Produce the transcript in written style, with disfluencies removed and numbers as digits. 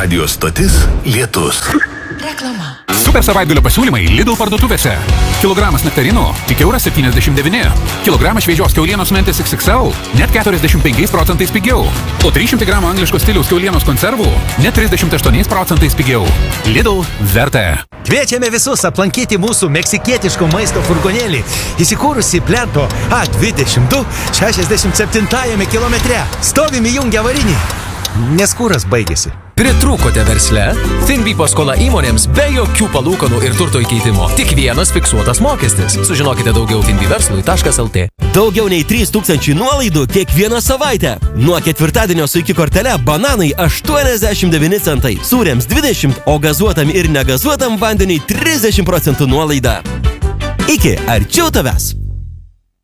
Radio stotis Lietus. Reklama. Super savaitgalio pasiūlymai Lidl parduotuvėse. Kilogramas nektarino tik €79. Kilogramas šviežios kiaulienos mentis XXL net 45% pigiau. O 300 gramų angliškos stiliaus kiaulienos konservų net 38% pigiau. Lidl verta. Kviečiame visus aplankyti mūsų meksikietiško maisto furgonėlį, įsikūrusi Plento A22 67 kilometre. Stovim įjungę avarinį, nes kuras baigėsi. Pritrūkote versle? Finbi paskola įmonėms be jokių palūkanų ir turto įkeitimo. Tik vienas fiksuotas mokestis. Sužinokite daugiau finbiverslui.lt. Daugiau nei 3000 nuolaidų kiekvieną savaitę. Nuo ketvirtadienio su iki kortele bananai 89 centai, sūriams 20, o gazuotam ir negazuotam vandeniui 30% nuolaida. Iki arčiau tavęs.